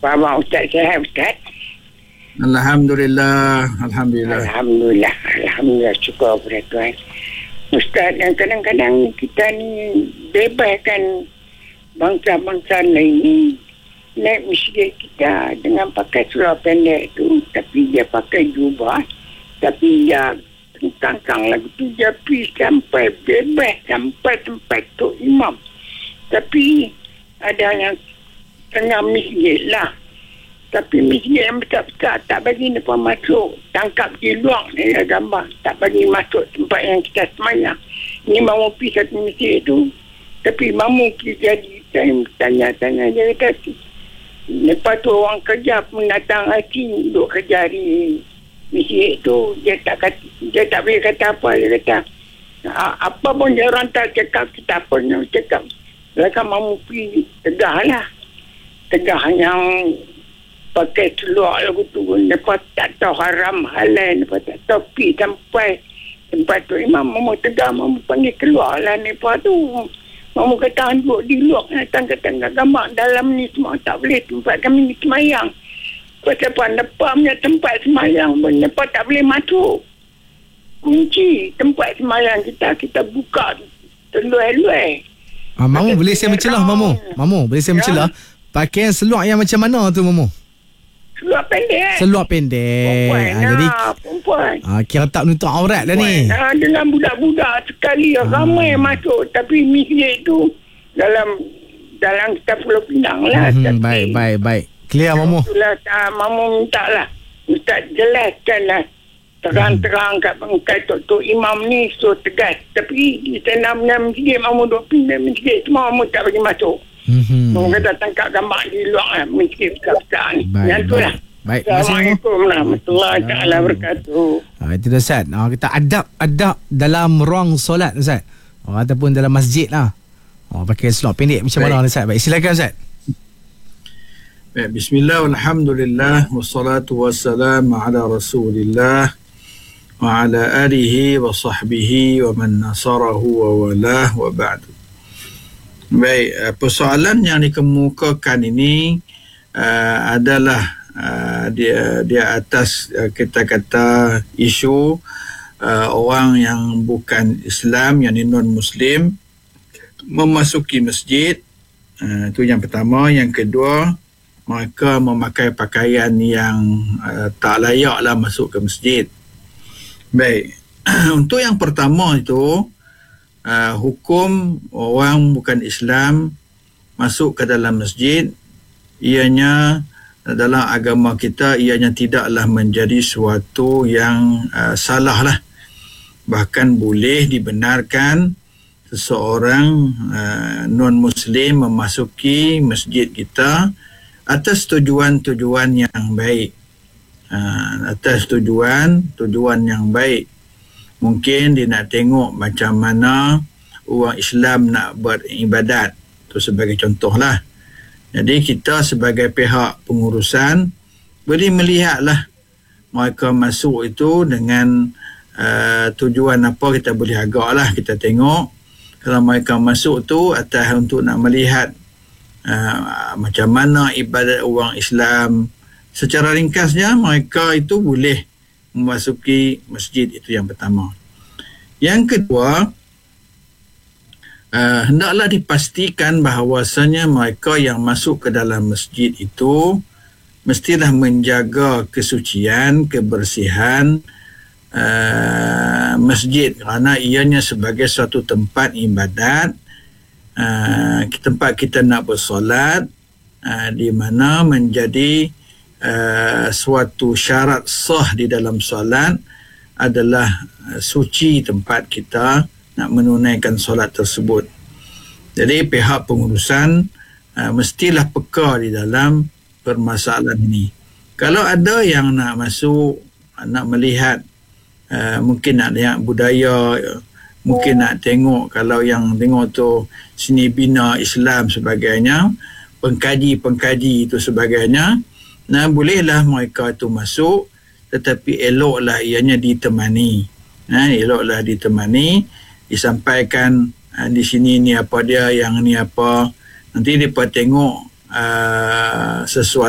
Apa abang Ustaz sihat Ustaz? Alhamdulillah. Alhamdulillah. Alhamdulillah. Alhamdulillah. Syukur kepada Tuhan. Ustaz, yang kadang-kadang kita ni bebaskan bangsa-bangsa lain ni naik masjid kita dengan pakai seluar pendek tu, tapi dia pakai jubah, tapi dia tangkang lagu tu, dia pergi sampai bebas sampai tempat tu imam. Tapi ada yang tengah masjid lah, tapi masjid yang besar-besar tak bagi mereka masuk, tangkap di luar ni gambar, tak bagi masuk tempat yang kita semayang. Ni mamu pergi satu masjid tu, tapi mamu pergi jadi tanya-tanya dia kata, lepas tu orang kerja pun datang lagi duduk kerja di masjid tu, dia tak boleh kata apa. Dia kata apa pun dia orang tak cakap, kita pun cakap mereka mahu pergi tegah yang pakai seluar lagu tu, lepas tak tahu haram halal, lepas tak tahu pergi sampai tempat tu imam mahu tegah, mahu panggil keluar lah. Lepas tu mamu kata duduk di luar, tangga-tangga gambar dalam ni semua tak boleh, tempat kami ni semayang. Pasal lepas punya tempat semayang pun lepas tak boleh masuk. Kunci tempat semayang kita buka terluai-luai. Mamu boleh saya mencelah Mamu? Mamu boleh saya mencelah? Pakaian seluar yang macam mana tu Mamu? Seluar pendek. Seluar pendek. Jadi perempuan. Kira tak menutup aurat dah ni. Dengan budak-budak sekali ramai masuk, tapi masjid tu dalam kita Pulau Pinang lah. Baik. Clear Mamu. Itulah Mamu minta lah Ustaz jelaskan lah terang-terang kat Tok Imam ni, so tegas. Tapi di tanah masjid Mamu duk pindah masjid semua Mamu tak bagi masuk. Mamu kata tangkap gambar di luar lah masjid besar ni. Yang tu lah. Baik. Assalamualaikum warahmatullahi taala wabarakatuh. Itu dah Ustaz. Kita adab dalam ruang solat Ustaz. Ataupun dalam masjid lah. Pakai seluar pendek macam mana Ustaz? Baik, silakan Ustaz. Baik, bismillah, alhamdulillah, wassalatu wassalamu ala rasulillah wa ala alihi wa sahbihi wa man nasarahu wa walah wa ba'du. Baik, persoalan yang dikemukakan ini adalah dia atas kita kata isu orang yang bukan Islam, yang non-Muslim memasuki masjid. Itu yang pertama. Yang kedua, mereka memakai pakaian yang tak layaklah masuk ke masjid. Baik, untuk yang pertama itu, hukum orang bukan Islam masuk ke dalam masjid, ianya dalam agama kita, ianya tidaklah menjadi suatu yang salah lah. Bahkan boleh dibenarkan seseorang non-Muslim memasuki masjid kita atas tujuan-tujuan yang baik. Atas tujuan yang baik. Mungkin dia nak tengok macam mana orang Islam nak beribadat. Itu sebagai contohlah. Jadi kita sebagai pihak pengurusan boleh melihatlah mereka masuk itu dengan tujuan apa, kita boleh agaklah kita tengok. Kalau mereka masuk tu atas untuk nak melihat macam mana ibadat orang Islam, secara ringkasnya mereka itu boleh memasuki masjid. Itu yang pertama. Yang kedua, hendaklah dipastikan bahawasanya mereka yang masuk ke dalam masjid itu mestilah menjaga kesucian, kebersihan masjid, kerana ianya sebagai suatu tempat ibadat, tempat kita nak bersolat, di mana menjadi suatu syarat sah di dalam solat adalah suci tempat kita nak menunaikan solat tersebut. Jadi pihak pengurusan mestilah peka di dalam permasalahan ini. Kalau ada yang nak masuk, nak melihat, mungkin nak lihat budaya, mungkin nak tengok, kalau yang tengok tu seni bina Islam sebagainya, pengkaji itu sebagainya, nah bolehlah mereka itu masuk, tetapi eloklah ianya ditemani. Eloklah ditemani, disampaikan di sini ni apa dia, yang ni apa. Nanti mereka tengok sesuatu